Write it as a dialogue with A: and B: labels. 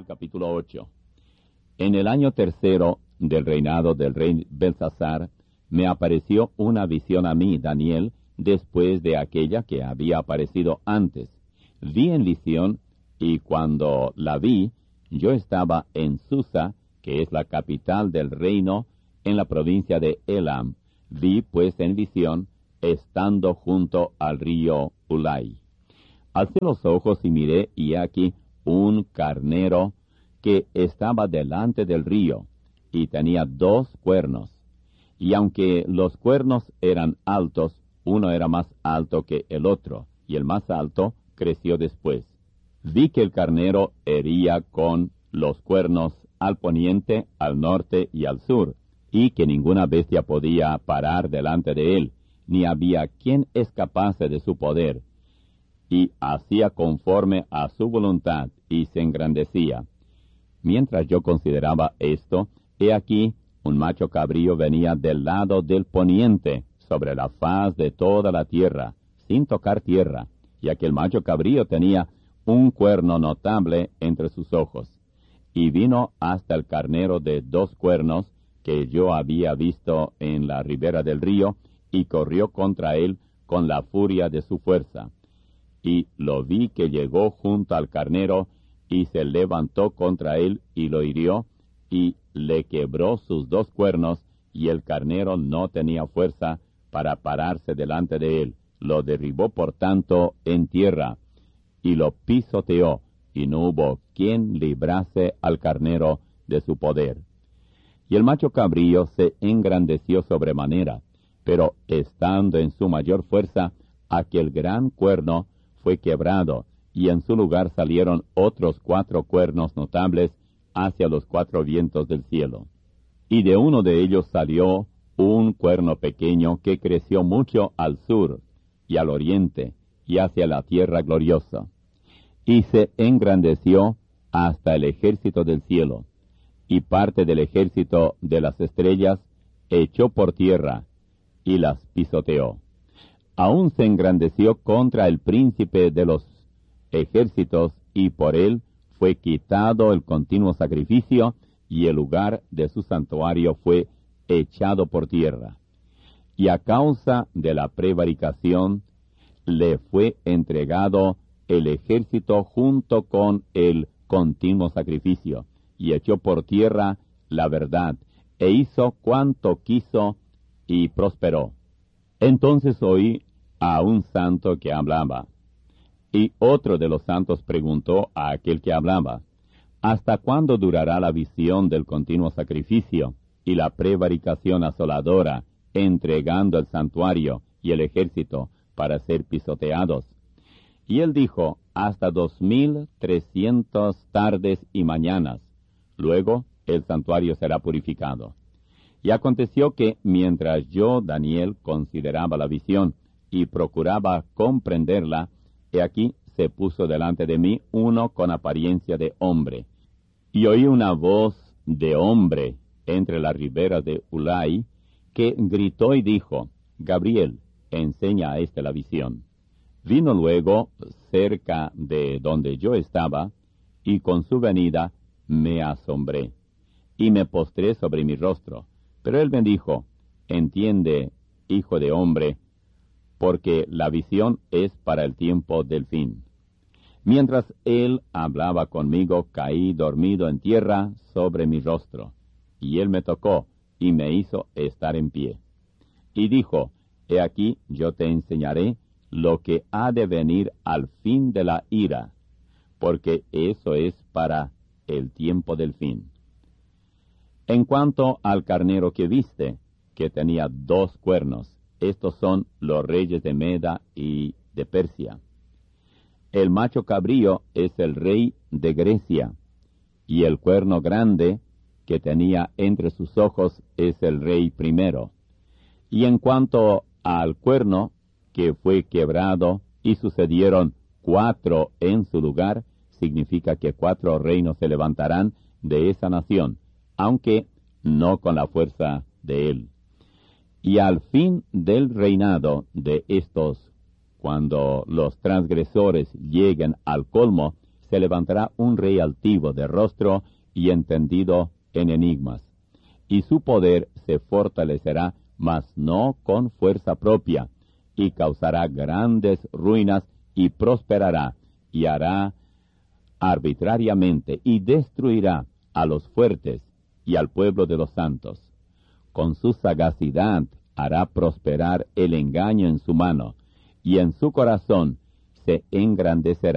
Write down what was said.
A: capítulo 8. En el año tercero del reinado del rey Belsasar, me apareció una visión a mí, Daniel, después de aquella que había aparecido antes. Vi en visión, y cuando la vi, yo estaba en Susa, que es la capital del reino, en la provincia de Elam. Vi pues en visión, estando junto al río Ulai. Alcé los ojos y miré, y aquí un carnero que estaba delante del río, y tenía 2 cuernos. Y aunque los cuernos eran altos, uno era más alto que el otro, y el más alto creció después. Vi que el carnero hería con los cuernos al poniente, al norte y al sur, y que ninguna bestia podía parar delante de él, ni había quien escapase de su poder. Y hacía conforme a su voluntad, y se engrandecía. Mientras yo consideraba esto, he aquí un macho cabrío venía del lado del poniente, sobre la faz de toda la tierra, sin tocar tierra, y aquel macho cabrío tenía un cuerno notable entre sus ojos. Y vino hasta el carnero de 2 cuernos, que yo había visto en la ribera del río, y corrió contra él con la furia de su fuerza. Y lo vi que llegó junto al carnero, y se levantó contra él, y lo hirió, y le quebró sus 2 cuernos, y el carnero no tenía fuerza para pararse delante de él. Lo derribó por tanto en tierra, y lo pisoteó, y no hubo quien librase al carnero de su poder. Y el macho cabrío se engrandeció sobremanera, pero estando en su mayor fuerza, aquel gran cuerno fue quebrado, y en su lugar salieron otros 4 cuernos notables hacia los 4 vientos del cielo. Y de uno de ellos salió un cuerno pequeño que creció mucho al sur y al oriente, y hacia la tierra gloriosa. Y se engrandeció hasta el ejército del cielo, y parte del ejército de las estrellas echó por tierra, y las pisoteó. Aún se engrandeció contra el príncipe de los ejércitos, y por él fue quitado el continuo sacrificio, y el lugar de su santuario fue echado por tierra. Y a causa de la prevaricación, le fue entregado el ejército junto con el continuo sacrificio, y echó por tierra la verdad, e hizo cuanto quiso, y prosperó. Entonces oí a un santo que hablaba, y otro de los santos preguntó a aquel que hablaba, ¿hasta cuándo durará la visión del continuo sacrificio y la prevaricación asoladora, entregando el santuario y el ejército para ser pisoteados? Y él dijo, hasta 2300 tardes y mañanas. Luego el santuario será purificado. Y aconteció que, mientras yo, Daniel, consideraba la visión y procuraba comprenderla, he aquí se puso delante de mí uno con apariencia de hombre. Y oí una voz de hombre entre la ribera de Ulai, que gritó y dijo, Gabriel, enseña a la visión. Vino luego cerca de donde yo estaba, y con su venida me asombré, y me postré sobre mi rostro. Pero él me dijo, entiende, hijo de hombre, porque la visión es para el tiempo del fin. Mientras él hablaba conmigo, caí dormido en tierra sobre mi rostro, y él me tocó, y me hizo estar en pie. Y dijo, he aquí yo te enseñaré lo que ha de venir al fin de la ira, porque eso es para el tiempo del fin. En cuanto al carnero que viste, que tenía 2 cuernos, estos son los reyes de Meda y de Persia. El macho cabrío es el rey de Grecia, y el cuerno grande que tenía entre sus ojos es el rey primero. Y en cuanto al cuerno que fue quebrado y sucedieron 4 en su lugar, significa que 4 reinos se levantarán de esa nación, aunque no con la fuerza de él. Y al fin del reinado de estos, cuando los transgresores lleguen al colmo, se levantará un rey altivo de rostro y entendido en enigmas, y su poder se fortalecerá, mas no con fuerza propia, y causará grandes ruinas, y prosperará, y hará arbitrariamente, y destruirá a los fuertes y al pueblo de los santos. Con su sagacidad hará prosperar el engaño en su mano, y en su corazón se engrandecerá